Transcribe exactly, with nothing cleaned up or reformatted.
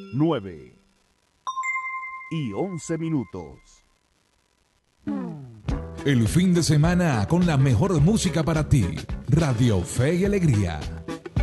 nueve y once minutos. El fin de semana con la mejor música para ti. Radio Fe y Alegría.